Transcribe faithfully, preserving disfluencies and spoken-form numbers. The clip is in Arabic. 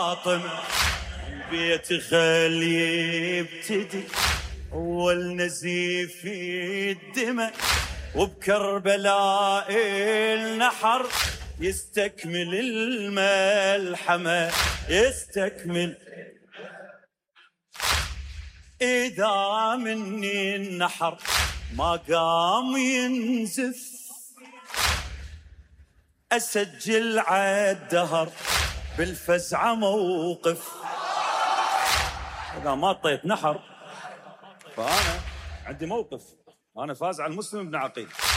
فاطمة بيت خلي يبتدي أول نزيف الدماء، وبكربلاء النحر يستكمل الملحمة يستكمل. إذا مني النحر ما قام ينزف، أسجل عالدهر بالفزعة موقف. إذا ما طيت نحر فأنا عندي موقف، أنا فاز على المسلم بن عقيل.